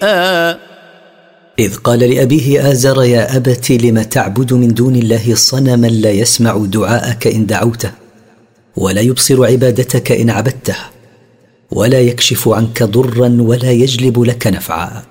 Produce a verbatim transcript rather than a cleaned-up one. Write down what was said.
آه إذ قال لأبيه آزر يا أبت لم تعبد من دون الله صنما لا يسمع دعاءك إن دعوته ولا يبصر عبادتك إن عبدته ولا يكشف عنك ضرا ولا يجلب لك نفعا.